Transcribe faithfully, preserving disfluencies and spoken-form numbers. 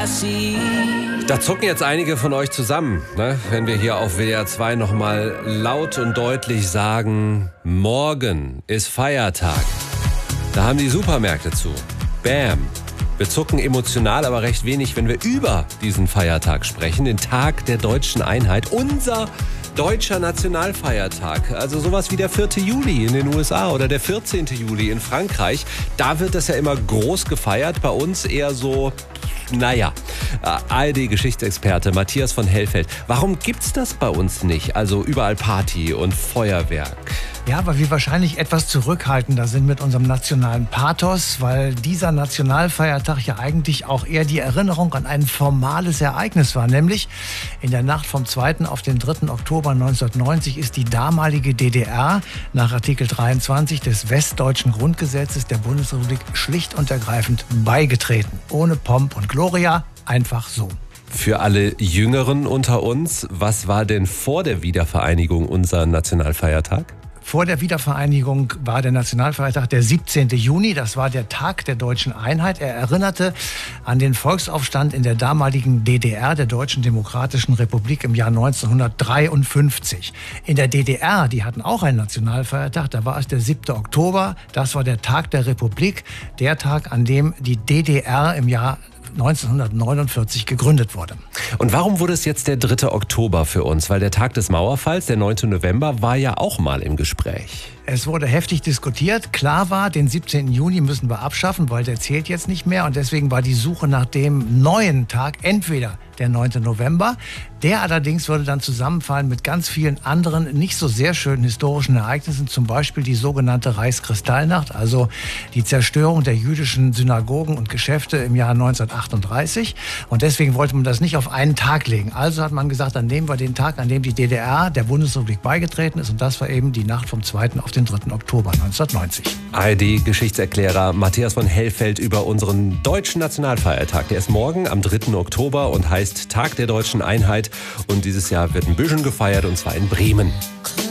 Da zucken jetzt einige von euch zusammen, ne? Wenn wir hier auf W D R zwei nochmal laut und deutlich sagen, morgen ist Feiertag. Da haben die Supermärkte zu. Bam. Wir zucken emotional, aber recht wenig, wenn wir über diesen Feiertag sprechen, den Tag der deutschen Einheit, unser deutscher Nationalfeiertag. Also sowas wie der vierte Juli in den U S A oder der vierzehnte Juli in Frankreich. Da wird das ja immer groß gefeiert, bei uns eher so, naja. A R D-Geschichtsexperte Matthias von Hellfeld. Warum gibt's das bei uns nicht? Also überall Party und Feuerwerk. Ja, weil wir wahrscheinlich etwas zurückhaltender sind mit unserem nationalen Pathos, weil dieser Nationalfeiertag ja eigentlich auch eher die Erinnerung an ein formales Ereignis war. Nämlich in der Nacht vom zweiten auf den dritten Oktober neunzehnhundertneunzig ist die damalige D D R nach Artikel dreiundzwanzig des Westdeutschen Grundgesetzes der Bundesrepublik schlicht und ergreifend beigetreten. Ohne Pomp und Gloria, einfach so. Für alle Jüngeren unter uns, was war denn vor der Wiedervereinigung unser Nationalfeiertag? Vor der Wiedervereinigung war der Nationalfeiertag der siebzehnte Juni. Das war der Tag der deutschen Einheit. Er erinnerte an den Volksaufstand in der damaligen D D R, der Deutschen Demokratischen Republik, im Jahr neunzehnhundertdreiundfünfzig. In der D D R, die hatten auch einen Nationalfeiertag, da war es der siebte Oktober. Das war der Tag der Republik, der Tag, an dem die D D R im Jahr neunzehnhundertneunundvierzig gegründet wurde. Und warum wurde es jetzt der dritte Oktober für uns? Weil der Tag des Mauerfalls, der neunte November, war ja auch mal im Gespräch. Es wurde heftig diskutiert. Klar war, den siebzehnten Juni müssen wir abschaffen, weil der zählt jetzt nicht mehr. Und deswegen war die Suche nach dem neuen Tag entweder der neunte November. Der allerdings würde dann zusammenfallen mit ganz vielen anderen nicht so sehr schönen historischen Ereignissen. Zum Beispiel die sogenannte Reichskristallnacht, also die Zerstörung der jüdischen Synagogen und Geschäfte im Jahr neunzehnhundertachtunddreißig. Und deswegen wollte man das nicht auf einen Tag legen. Also hat man gesagt, dann nehmen wir den Tag, an dem die D D R der Bundesrepublik beigetreten ist. Und das war eben die Nacht vom zweiten auf den dritten Oktober neunzehnhundertneunzig. A R D-Geschichtserklärer Matthias von Hellfeld über unseren deutschen Nationalfeiertag. Der ist morgen am dritten Oktober und heißt Tag der deutschen Einheit. Und dieses Jahr wird ein bisschen gefeiert, und zwar in Bremen.